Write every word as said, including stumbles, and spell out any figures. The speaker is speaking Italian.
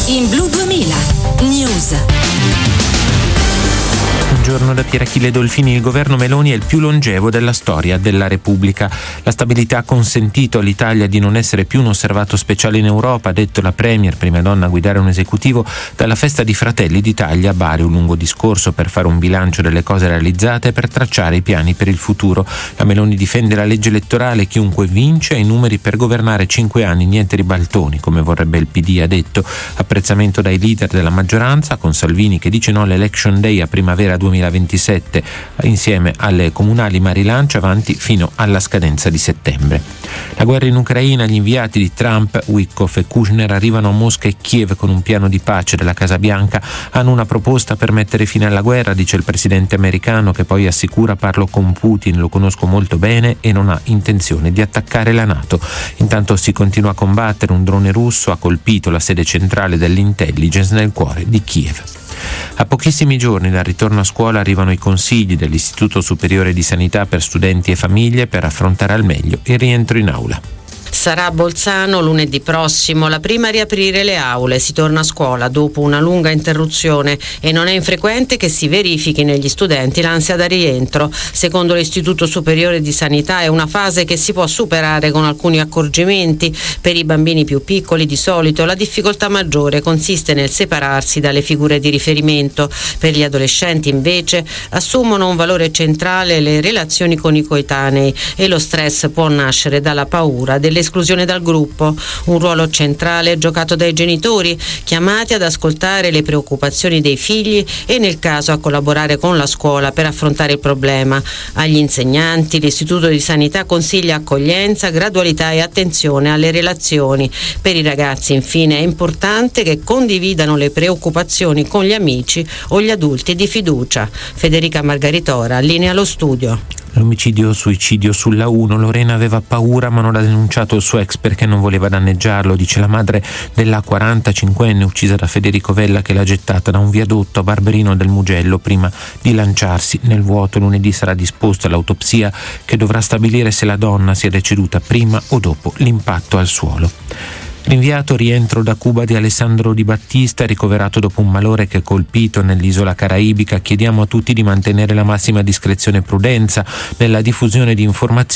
In Blu duemila News. Buongiorno da Pier Achille Dolfini. Il governo Meloni è il più longevo della storia della Repubblica. La stabilità ha consentito all'Italia di non essere più un osservato speciale in Europa, ha detto la Premier, prima donna a guidare un esecutivo, dalla festa di Fratelli d'Italia a Bari, un lungo discorso per fare un bilancio delle cose realizzate e per tracciare i piani per il futuro. La Meloni difende la legge elettorale, chiunque vince ha i numeri per governare cinque anni, niente ribaltoni, come vorrebbe il P D, ha detto. Apprezzamento dai leader della maggioranza, con Salvini che dice no all'election day a primavera duemilaventisette insieme alle comunali, ma rilancia avanti fino alla scadenza di settembre. La guerra in Ucraina, gli inviati di Trump, Witkoff e Kushner arrivano a Mosca e Kiev con un piano di pace della Casa Bianca. Hanno una proposta per mettere fine alla guerra, dice il presidente americano, che poi assicura: parlo con Putin, lo conosco molto bene e non ha intenzione di attaccare la NATO. Intanto si continua a combattere. Un drone russo ha colpito la sede centrale dell'intelligence nel cuore di Kiev. A pochissimi giorni dal ritorno a scuola arrivano i consigli dell'Istituto Superiore di Sanità per studenti e famiglie per affrontare al meglio il rientro in aula. Sarà a Bolzano lunedì prossimo la prima a riaprire le aule. Si torna a scuola dopo una lunga interruzione e non è infrequente che si verifichi negli studenti l'ansia da rientro. Secondo l'Istituto Superiore di Sanità è una fase che si può superare con alcuni accorgimenti. Per i bambini più piccoli di solito la difficoltà maggiore consiste nel separarsi dalle figure di riferimento. Per gli adolescenti invece assumono un valore centrale le relazioni con i coetanei e lo stress può nascere dalla paura delle esclusione dal gruppo. Un ruolo centrale giocato dai genitori, chiamati ad ascoltare le preoccupazioni dei figli e nel caso a collaborare con la scuola per affrontare il problema. Agli insegnanti l'Istituto di Sanità consiglia accoglienza, gradualità e attenzione alle relazioni. Per i ragazzi infine è importante che condividano le preoccupazioni con gli amici o gli adulti di fiducia. Federica Margaritora, linea allo studio. L'omicidio suicidio sulla uno. Lorena aveva paura ma non ha denunciato il suo ex perché non voleva danneggiarlo, dice la madre della quarantacinquenne uccisa da Federico Vella, che l'ha gettata da un viadotto a Barberino del Mugello prima di lanciarsi nel vuoto. Lunedì sarà disposta l'autopsia che dovrà stabilire se la donna sia deceduta prima o dopo l'impatto al suolo. Rinviato rientro da Cuba di Alessandro Di Battista, ricoverato dopo un malore che ha colpito nell'isola caraibica. Chiediamo a tutti di mantenere la massima discrezione e prudenza nella diffusione di informazioni